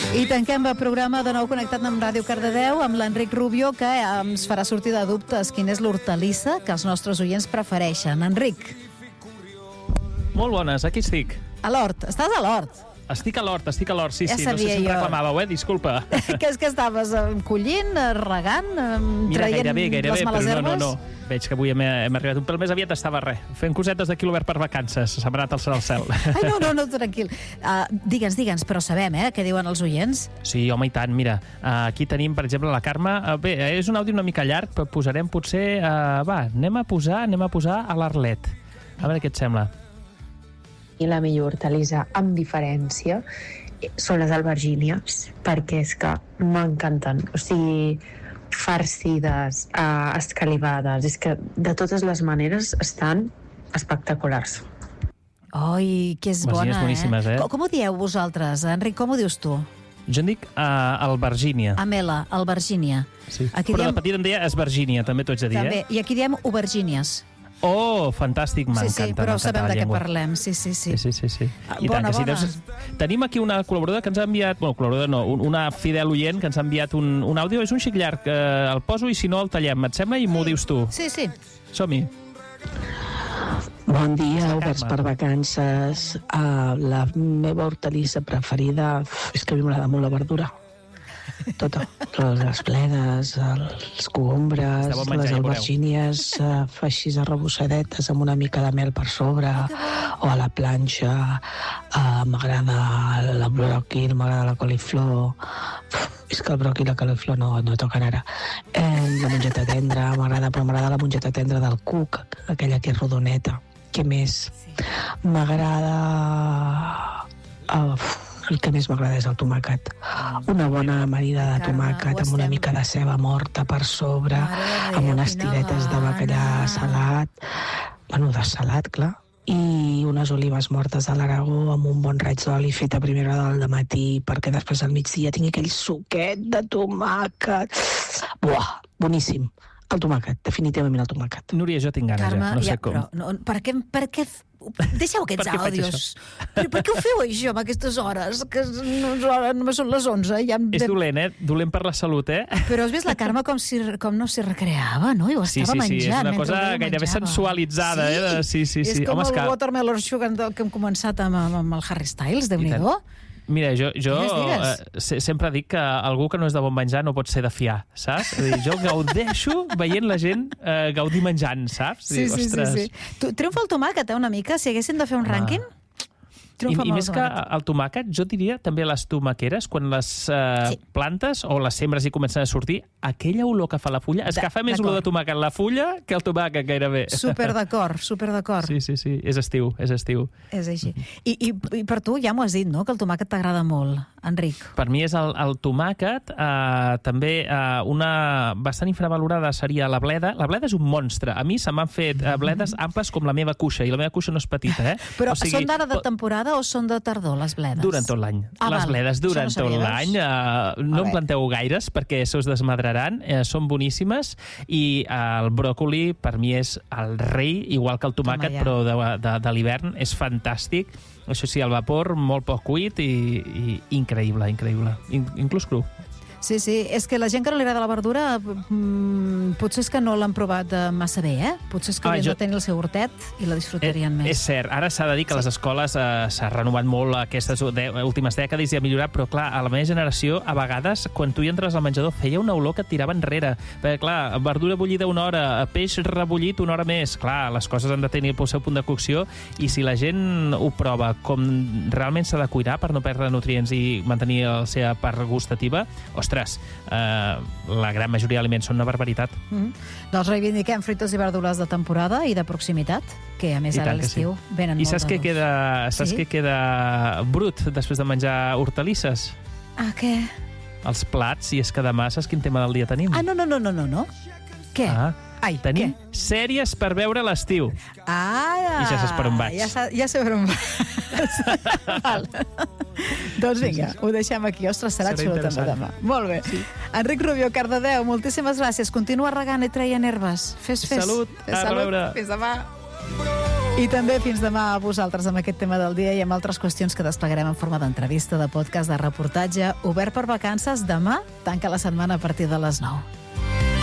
I tanquem el programa de nou connectat amb Ràdio Cardedeu amb l'Enric Rubio, que ens farà sortir de dubtes quina és l'hortalissa que els nostres oients prefereixen. Enric. Molt bones, aquí estic. A l'hort, estàs a l'hort. Estic a l'hort, sí, Ja sí. No sé si em reclamàveu, disculpa. Que és que estaves collint, regant, traient les males herbes? No. Veig que avui hem arribat un pèl més aviat, estava fent cosetes de quilobert per vacances. S'ha anat al cel. Ai, no, tranquil. Digue'ns, però sabem, què diuen els oients? Sí, home, i tant. Mira, aquí tenim, per exemple, la Carme. Bé, és un àudio una mica llarg, però posarem potser... anem a posar a l'Arlet. A veure què et sembla. I la millor hortalissa, amb diferència, són les albergínies, perquè és que m'encanten. O sigui, farcides, escalivades, és que de totes les maneres estan espectaculars. Ai, que és bona, boníssimes, Com ho dieu vosaltres, Enric? Com ho dius tu? Jo en dic albergínia. Amela, albergínia. Sí. Però de petit em deia esbergínia, també t'ho haig de dir, també. I aquí diem aubergínies. Oh, fantàstic, m'encanta. Sí, però sabem de què parlem, sí. Sí. I tant que sí. Tenim aquí una col·laboradora que ens ha enviat... una fidel oient que ens ha enviat un àudio. És un xic llarg, el poso i si no el tallem, et sembla? I m'ho dius tu. Sí. Som-hi. Bon dia, oberts per vacances. La meva hortalissa preferida és que a mi m'agrada molt la verdura. Tota. Les bledes, els cogombres, les albergínies així arrebossadetes amb una mica de mel per sobre, o a la planxa. M'agrada el bròquil, m'agrada la coliflor. És que el bròquil i la coliflor no toquen ara. La mongeta tendra, m'agrada la mongeta tendra del cuc, aquella que és rodoneta. Què més? M'agrada... El que més m'agrada és el tomàquet. Una bona amanida de tomàquet amb una mica de ceba morta per sobre, amb unes tiretes de bacallà salat, de salat, clar, i unes olives mortes de l'Aragó amb un bon raig d'oli fet a primera hora del matí perquè després al migdia tingui aquell suquet de tomàquet. Buah, boníssim. El tomàquet, definitivament el tomàquet. Núria, jo tinc ganes, Carme, no sé com. Però, per què... Deixeu aquests àudios. Però per què ho feu això amb aquestes hores? Que només són les 11. És dolent, Dolent per la salut, Però has vist la Carme com no s'hi recreava, no? I ho estava menjant. Sí, és una cosa gairebé sensualitzada, Sí? És com el Watermelon Sugar que hem començat amb el Harry Styles, Déu-n'hi-do. Mira, jo sempre dic que algú que no és de bon menjar no pot ser de fiar, saps? Jo gaudeixo veient la gent gaudir menjant, saps? Sí. Triomfa el tomàquet, una mica? Si haguessin de fer un rànquing? I més que el tomàquet, jo diria també les tomaqueres, quan les plantes o les sembres hi comencen a sortir, aquella olor que fa la fulla, és que fa més olor de tomàquet la fulla que el tomàquet gairebé. Super d'acord. Sí, és estiu. És així. I per tu ja m'ho has dit, no?, que el tomàquet t'agrada molt, Enric. Per mi és el tomàquet, també una bastant infravalorada seria la bleda. La bleda és un monstre. A mi se m'han fet bledes amples com la meva cuixa, i la meva cuixa no és petita, Però són d'ara de temporada o són de tardor, les bledes? Duren tot l'any. Les bledes duren tot l'any. No en planteu gaires perquè se us desmadraran. Són boníssimes. I el bròcoli, per mi, és el rei, igual que el tomàquet, però de l'hivern. És fantàstic. Això sí, al vapor, molt poc cuit i increïble. Inclús cru. Sí, és que la gent que no li agrada la verdura potser és que no l'han provat massa bé, Potser és que haurien de tenir el seu hortet i la disfrutarien més. És cert, ara s'ha de dir que les escoles s'ha renovat molt aquestes últimes dècades i ha millorat, però clar, a la meva generació, a vegades, quan tu hi entres al menjador, feia una olor que et tirava enrere. Perquè clar, verdura bullida una hora, peix rebullit una hora més. Clar, les coses han de tenir el seu punt de cocció i si la gent ho prova com realment s'ha de cuidar per no perdre nutrients i mantenir la seva part gustativa, ostres, la gran majoria d'aliments són una barbaritat. Doncs reivindiquem fruites i verdures de temporada i de proximitat, que a més ara a l'estiu venen molt de gust. I saps què queda brut després de menjar hortalisses? Què? Els plats, i és que demà saps quin tema del dia tenim? No. Què? Tenim sèries per veure a l'estiu. I ja saps per on vaig. Ja sé per on vaig. Doncs vinga, ho deixem aquí. Ostres, serà xulo també demà. Molt bé. Enric Rubio, Cardedeu, moltíssimes gràcies. Continua regant i traient herbes. Fes. Salut. A reveure. Fins demà. I també fins demà a vosaltres amb aquest tema del dia i amb altres qüestions que desplegarem en forma d'entrevista, de podcast, de reportatge. Obert per vacances, demà tanca la setmana a partir de les 9.